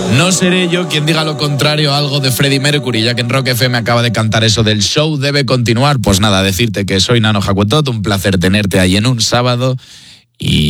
No seré yo quien diga lo contrario a algo de Freddie Mercury, ya que en Rock FM acaba de cantar eso del show debe continuar. Pues nada, decirte que soy Nano Jacuetot, un placer tenerte ahí en un sábado y